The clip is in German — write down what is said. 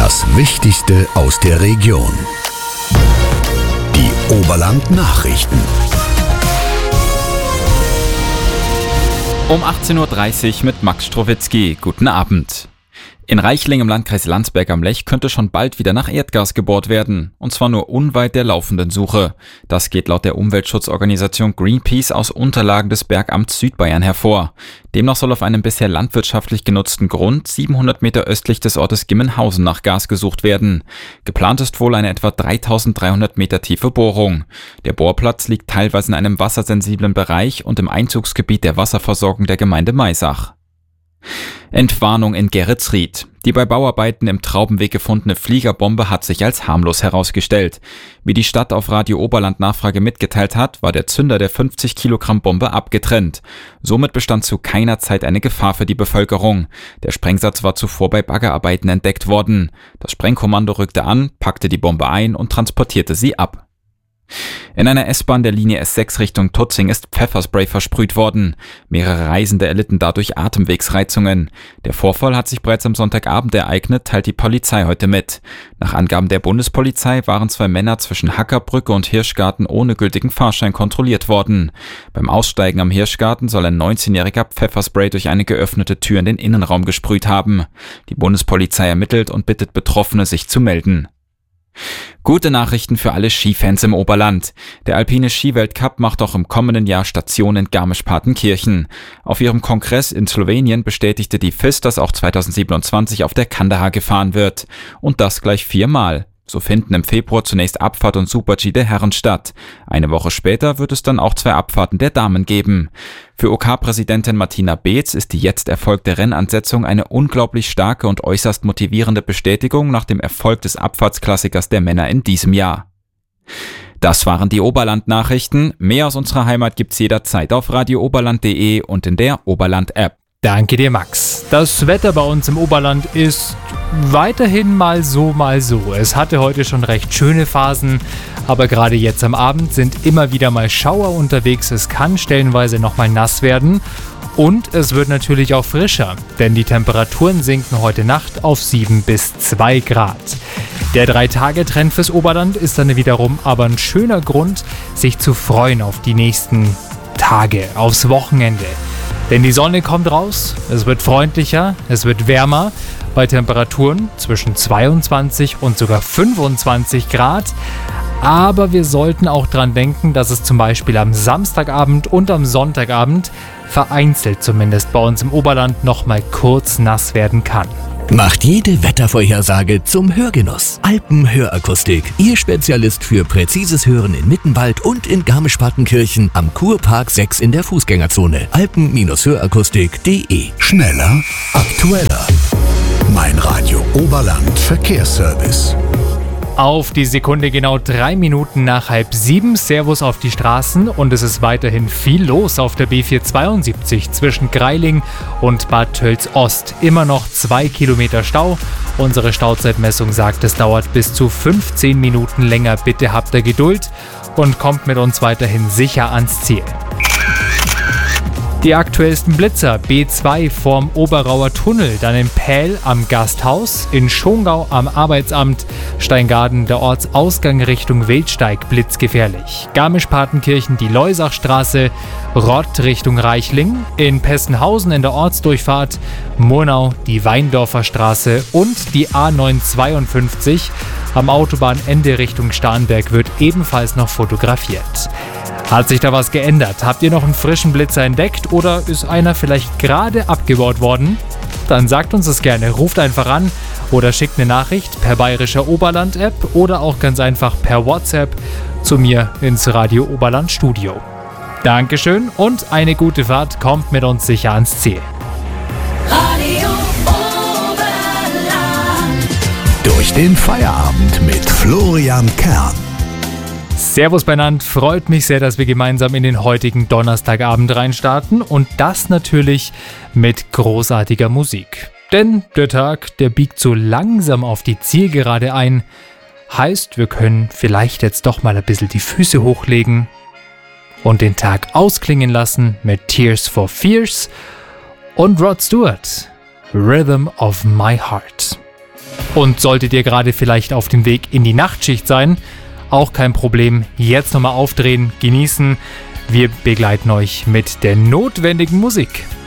Das Wichtigste aus der Region. Die Oberland-Nachrichten. Um 18.30 Uhr mit Max Strowitzki. Guten Abend. In Reichling im Landkreis Landsberg am Lech könnte schon bald wieder nach Erdgas gebohrt werden. Und zwar nur unweit der laufenden Suche. Das geht laut der Umweltschutzorganisation Greenpeace aus Unterlagen des Bergamts Südbayern hervor. Demnach soll auf einem bisher landwirtschaftlich genutzten Grund 700 Meter östlich des Ortes Gimmenhausen nach Gas gesucht werden. Geplant ist wohl eine etwa 3300 Meter tiefe Bohrung. Der Bohrplatz liegt teilweise in einem wassersensiblen Bereich und im Einzugsgebiet der Wasserversorgung der Gemeinde Maisach. Entwarnung in Geretsried. Die bei Bauarbeiten im Traubenweg gefundene Fliegerbombe hat sich als harmlos herausgestellt. Wie die Stadt auf Radio Oberland Nachfrage mitgeteilt hat, war der Zünder der 50 Kilogramm Bombe abgetrennt. Somit bestand zu keiner Zeit eine Gefahr für die Bevölkerung. Der Sprengsatz war zuvor bei Baggerarbeiten entdeckt worden. Das Sprengkommando rückte an, packte die Bombe ein und transportierte sie ab. In einer S-Bahn der Linie S6 Richtung Tutzing ist Pfefferspray versprüht worden. Mehrere Reisende erlitten dadurch Atemwegsreizungen. Der Vorfall hat sich bereits am Sonntagabend ereignet, teilt die Polizei heute mit. Nach Angaben der Bundespolizei waren 2 Männer zwischen Hackerbrücke und Hirschgarten ohne gültigen Fahrschein kontrolliert worden. Beim Aussteigen am Hirschgarten soll ein 19-jähriger Pfefferspray durch eine geöffnete Tür in den Innenraum gesprüht haben. Die Bundespolizei ermittelt und bittet Betroffene, sich zu melden. Gute Nachrichten für alle Skifans im Oberland. Der Alpine Skiweltcup macht auch im kommenden Jahr Station in Garmisch-Partenkirchen. Auf ihrem Kongress in Slowenien bestätigte die FIS, dass auch 2027 auf der Kandahar gefahren wird. Und das gleich 4-mal. So finden im Februar zunächst Abfahrt und Super-G der Herren statt. Eine Woche später wird es dann auch 2 Abfahrten der Damen geben. Für OK-Präsidentin Martina Beetz ist die jetzt erfolgte Rennansetzung eine unglaublich starke und äußerst motivierende Bestätigung nach dem Erfolg des Abfahrtsklassikers der Männer in diesem Jahr. Das waren die Oberland-Nachrichten. Mehr aus unserer Heimat gibt's jederzeit auf radiooberland.de und in der Oberland-App. Danke dir, Max. Das Wetter bei uns im Oberland ist weiterhin mal so, mal so. Es hatte heute schon recht schöne Phasen, aber gerade jetzt am Abend sind immer wieder mal Schauer unterwegs. Es kann stellenweise nochmal nass werden und es wird natürlich auch frischer, denn die Temperaturen sinken heute Nacht auf 7 bis 2 Grad. Der 3-Tage-Trend fürs Oberland ist dann wiederum aber ein schöner Grund, sich zu freuen auf die nächsten Tage, aufs Wochenende. Denn die Sonne kommt raus, es wird freundlicher, es wird wärmer, bei Temperaturen zwischen 22 und sogar 25 Grad. Aber wir sollten auch dran denken, dass es zum Beispiel am Samstagabend und am Sonntagabend vereinzelt zumindest bei uns im Oberland nochmal kurz nass werden kann. Macht jede Wettervorhersage zum Hörgenuss. Alpenhörakustik, Ihr Spezialist für präzises Hören in Mittenwald und in Garmisch-Partenkirchen am Kurpark 6 in der Fußgängerzone. Alpen-Hörakustik.de. Schneller, aktueller. Mein Radio Oberland Verkehrsservice. Auf die Sekunde genau 3 Minuten nach 6:30. Servus auf die Straßen und es ist weiterhin viel los auf der B472 zwischen Greiling und Bad Tölz-Ost. Immer noch 2 Kilometer Stau. Unsere Stauzeitmessung sagt, es dauert bis zu 15 Minuten länger. Bitte habt ihr Geduld und kommt mit uns weiterhin sicher ans Ziel. Die aktuellsten Blitzer: B2 vorm Oberauer Tunnel, dann in Pähl am Gasthaus, in Schongau am Arbeitsamt, Steingaden der Ortsausgang Richtung Wildsteig blitzgefährlich, Garmisch-Partenkirchen die Leusachstraße, Rott Richtung Reichling, in Pessenhausen in der Ortsdurchfahrt, Murnau die Weindorfer Straße und die A952 am Autobahnende Richtung Starnberg wird ebenfalls noch fotografiert. Hat sich da was geändert? Habt ihr noch einen frischen Blitzer entdeckt oder ist einer vielleicht gerade abgebaut worden? Dann sagt uns das gerne, ruft einfach an oder schickt eine Nachricht per Bayerischer Oberland-App oder auch ganz einfach per WhatsApp zu mir ins Radio Oberland Studio. Dankeschön und eine gute Fahrt, kommt mit uns sicher ans Ziel. Radio Oberland. Durch den Feierabend mit Florian Kern. Servus beieinander, freut mich sehr, dass wir gemeinsam in den heutigen Donnerstagabend reinstarten und das natürlich mit großartiger Musik. Denn der Tag, der biegt so langsam auf die Zielgerade ein, heißt, wir können vielleicht jetzt doch mal ein bisschen die Füße hochlegen und den Tag ausklingen lassen mit Tears for Fears und Rod Stewart, Rhythm of My Heart. Und solltet ihr gerade vielleicht auf dem Weg in die Nachtschicht sein, auch kein Problem, jetzt nochmal aufdrehen, genießen. Wir begleiten euch mit der notwendigen Musik.